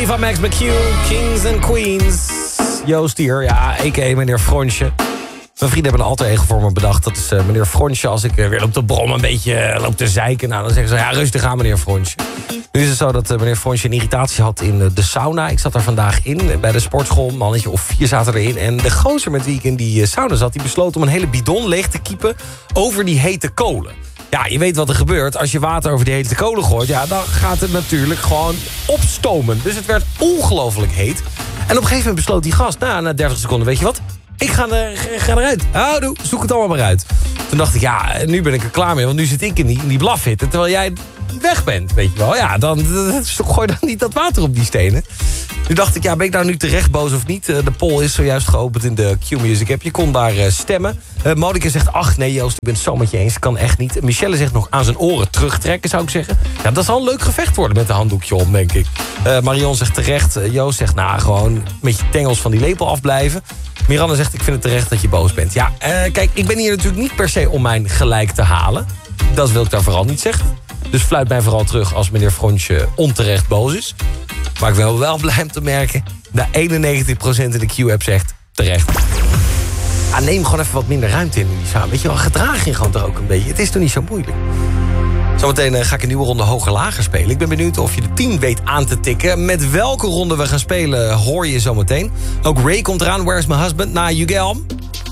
Ava Max McHugh, Kings and Queens. Joost hier, ja, a.k.a. meneer Fronsje. Mijn vrienden hebben een alter ego voor me bedacht. Dat is meneer Fronsje. Als ik weer loop te brommen, een beetje loop te zeiken... Nou, dan zeggen ze, ja, rustig aan, meneer Fronsje. Nu is het zo dat meneer Fronsje een irritatie had in de sauna. Ik zat daar vandaag in, bij de sportschool. Een mannetje of 4 zaten erin. En de gozer met wie ik in die sauna zat... die besloot om een hele bidon leeg te kiepen over die hete kolen. Ja, je weet wat er gebeurt. Als je water over die hete kolen gooit... ja, dan gaat het natuurlijk gewoon opstomen. Dus het werd ongelooflijk heet. En op een gegeven moment besloot die gast... na 30 seconden, weet je wat... Ik ga eruit. Houdoe, zoek het allemaal maar uit. Toen dacht ik, ja, nu ben ik er klaar mee. Want nu zit ik in die blafhitte. Terwijl jij weg bent, weet je wel. Ja, dan gooi dan niet dat water op die stenen. Nu dacht ik, ja, ben ik nou nu terecht boos of niet? De poll is zojuist geopend in de Q-Music app. Je kon daar stemmen. Monika zegt, ach nee Joost, ik ben het zo met je eens. Kan echt niet. Michelle zegt nog aan zijn oren terugtrekken, zou ik zeggen. Ja, dat zal een leuk gevecht worden met een handdoekje om, denk ik. Marion zegt terecht. Joost zegt, nou, gewoon met je tengels van die lepel afblijven. Miranne zegt, ik vind het terecht dat je boos bent. Ja, kijk, ik ben hier natuurlijk niet per se om mijn gelijk te halen. Dat wil ik daar vooral niet zeggen. Dus fluit mij vooral terug als meneer Fronsje onterecht boos is. Maar ik ben wel blij om te merken... dat 91% in de Q-app zegt terecht. Neem gewoon even wat minder ruimte in die samen. Weet je wel, gedraag je gewoon toch ook een beetje. Het is toch niet zo moeilijk. Zometeen ga ik een nieuwe ronde hoger-lager spelen. Ik ben benieuwd of je de 10 weet aan te tikken. Met welke ronde we gaan spelen hoor je zometeen. Ook Ray komt eraan, Where's My Husband, na You Get On.